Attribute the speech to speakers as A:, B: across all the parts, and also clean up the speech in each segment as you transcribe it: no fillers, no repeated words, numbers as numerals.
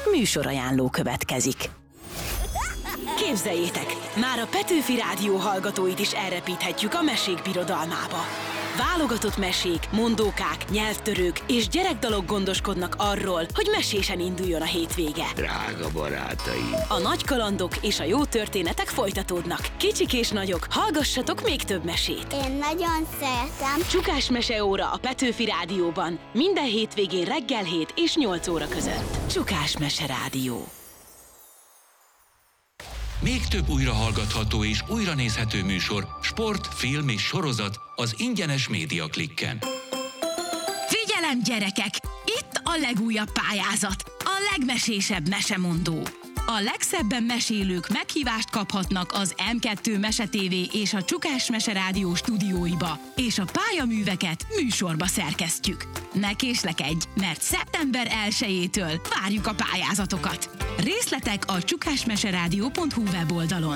A: Műsorajánló következik. Képzeljétek, már a Petőfi Rádió hallgatóit is elrepíthetjük a mesék birodalmába. Válogatott mesék, mondókák, nyelvtörők és gyerekdalok gondoskodnak arról, hogy mesésen induljon a hétvége.
B: Drága barátaim!
A: A nagy kalandok és a jó történetek folytatódnak. Kicsik és nagyok, hallgassatok még több mesét.
C: Én nagyon szeretem.
A: Csukás meseóra a Petőfi Rádióban. Minden hétvégén reggel 7 és 8 óra között. Csukás Mese Rádió.
D: Még több újrahallgatható és újranézhető műsor, sport, film és sorozat az ingyenes Média Klikken.
E: Figyelem, gyerekek! Itt a legújabb pályázat, a legmesésebb mesemondó. A legszebben mesélők meghívást kaphatnak az M2 Mese TV és a Csukás Mese Rádió stúdióiba, és a pályaműveket műsorba szerkesztjük. Ne késlekedj, mert szeptember 1-től várjuk a pályázatokat. Részletek a csukásmeseradio.hu weboldalon.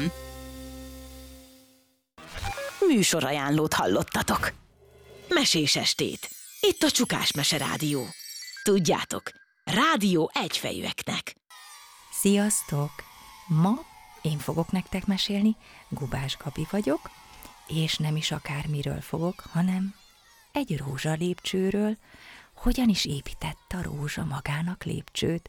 A: Műsorajánlót hallottatok. Mesés estét. Itt a Csukás Mese Rádió. Tudjátok, rádió egyfejűeknek.
F: Sziasztok! Ma én fogok nektek mesélni, Gubás Gabi vagyok, és nem is akármiről fogok, hanem egy rózsalépcsőről, hogyan is építette a rózsa magának lépcsőt.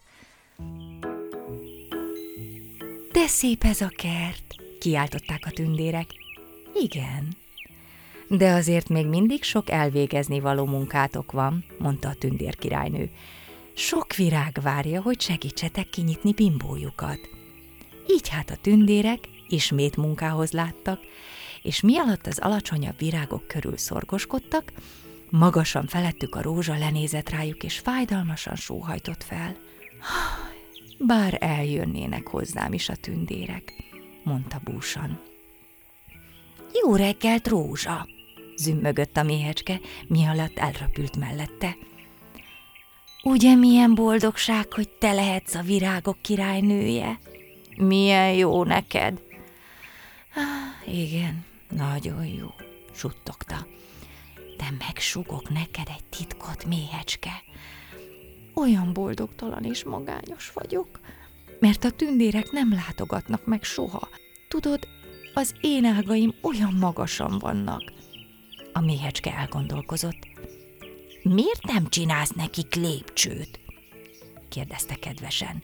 F: De szép ez a kert, kiáltották a tündérek. Igen, de azért még mindig sok elvégezni való munkátok van, mondta a tündérkirálynő. Sok virág várja, hogy segítsetek kinyitni bimbójukat. Így hát a tündérek ismét munkához láttak, és mi alatt az alacsonyabb virágok körül szorgoskodtak, magasan felettük a rózsa lenézett rájuk, és fájdalmasan sóhajtott fel. Bár eljönnének hozzám is a tündérek, mondta búsan. Jó reggelt, rózsa! Zümmögött a méhecske, mi alatt elröpült mellette. Ugye milyen boldogság, hogy te lehetsz a virágok királynője? Milyen jó neked? Igen, nagyon jó, suttogta. De megsugok neked egy titkot, méhecske. Olyan boldogtalan és magányos vagyok, mert a tündérek nem látogatnak meg soha. Tudod, az én ágaim olyan magasan vannak. A méhecske elgondolkozott. Miért nem csinálsz nekik lépcsőt? Kérdezte kedvesen.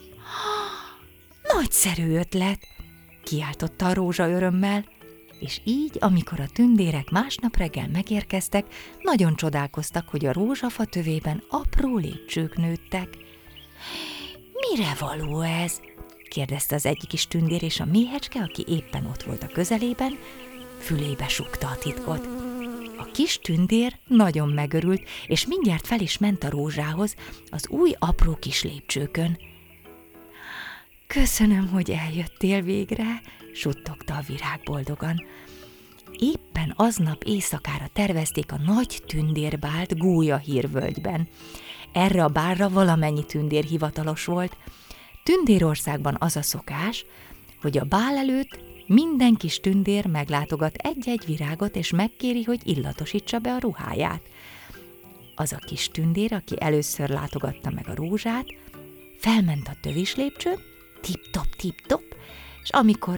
F: Nagyszerű ötlet, kiáltotta a rózsa örömmel, és így, amikor a tündérek másnap reggel megérkeztek, nagyon csodálkoztak, hogy a rózsafa tövében apró lépcsők nőttek. Mire való ez? Kérdezte az egyik is tündér, és a méhecske, aki éppen ott volt a közelében, fülébe súgta a titkot. A kis tündér nagyon megörült, és mindjárt fel is ment a rózsához az új apró kis lépcsőkön. Köszönöm, hogy eljöttél végre, suttogta a virág boldogan. Éppen aznap éjszakára tervezték a nagy tündérbált Gólyahírvölgyben. Erre a bálra valamennyi tündér hivatalos volt. Tündérországban az a szokás, hogy a bál előtt minden kis tündér meglátogat egy-egy virágot, és megkéri, hogy illatosítsa be a ruháját. Az a kis tündér, aki először látogatta meg a rózsát, felment a tövis lépcsőn, tip-top, és amikor...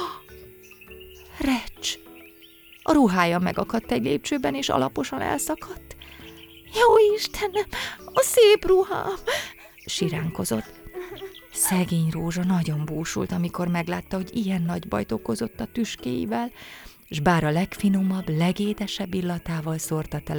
F: Recs! A ruhája megakadt egy lépcsőben, és alaposan elszakadt. Jó Istenem, a szép ruhám! Siránkozott. Szegény rózsa nagyon búsult, amikor meglátta, hogy ilyen nagy bajt okozott a tüskéivel, s bár a legfinomabb, legédesebb illatával szórta tele